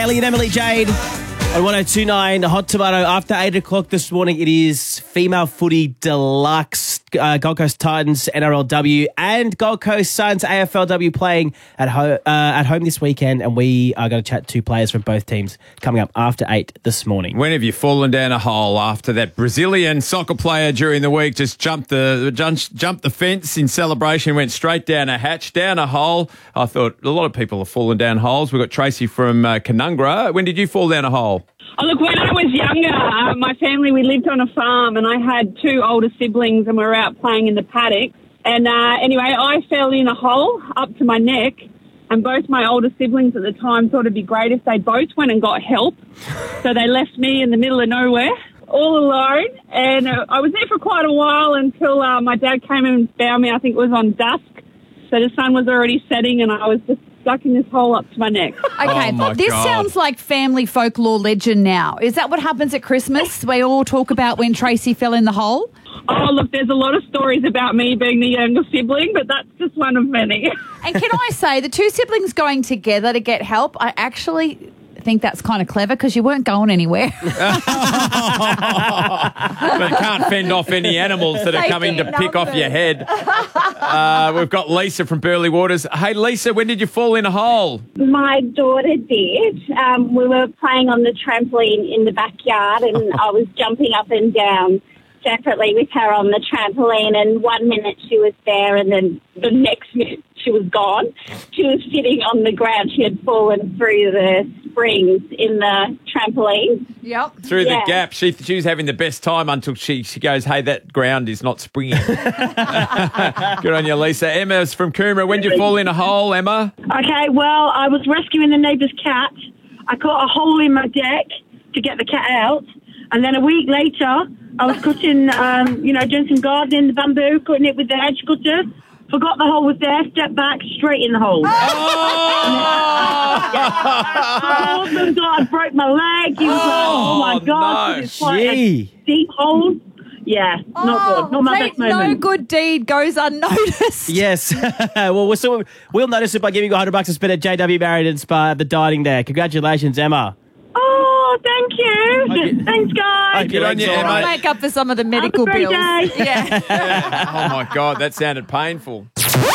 Bailey and Emily Jade on 102.9 Hot Tomato. After 8 o'clock this morning, it is Female Footy Deluxe. Gold Coast Titans NRLW and Gold Coast Suns AFLW playing at home this weekend, and we are going to chat to players from both teams coming up after 8 this morning. When have you fallen down a hole after that Brazilian soccer player during the week just jumped the fence in celebration, went straight down a hatch, down a hole? I thought a lot of people have fallen down holes. We've got Tracy from Canungra. When did you fall down a hole? Oh, look, when I was younger, my family, we lived on a farm and I had two older siblings and we were out playing in the paddock. And anyway, I fell in a hole up to my neck, and both my older siblings at the time thought it'd be great if they both went and got help. So they left me in the middle of nowhere, all alone. And I was there for quite a while until my dad came and found me. I think it was on dusk. So the sun was already setting and I was just stuck in this hole up to my neck. Okay, this sounds like family folklore legend now. Is that what happens at Christmas? We all talk about when Tracy fell in the hole? Oh, look, there's a lot of stories about me being the younger sibling, but that's just one of many. And can I say, the two siblings going together to get help, I actually think that's kind of clever because you weren't going anywhere. But can't fend off any animals that are coming to pick off your head. We've got Lisa from Burleigh Waters. Hey, Lisa, when did you fall in a hole? My daughter did. We were playing on the trampoline in the backyard and I was jumping up and down separately with her on the trampoline, and 1 minute she was there and then the next minute she was gone. She was sitting on the ground. She had fallen through the springs in the trampoline. Yep. Through the gap. She was having the best time until she goes, hey, that ground is not springing. Good on you, Lisa. Emma's from Coomera. When did you fall in a hole, Emma? Okay, well, I was rescuing the neighbour's cat. I cut a hole in my deck to get the cat out. And then a week later, I was cutting, doing some gardening, the bamboo, cutting it with the edge cutter. Forgot the hole was there, stepped back, straight in the hole. I broke my leg. He was like, oh my God. No. It's quite a deep hole. Yeah, not good. Not my best moment. No good deed goes unnoticed. Yes. Well, we'll notice it by giving you $100 to spend at JW Marriott Spa at the dining there. Congratulations, Emma. Oh, thank you. Thanks, guys. Good on you, Emma. I'll make up for some of the medical Have a great bills. day. Yeah. Oh, my God, that sounded painful.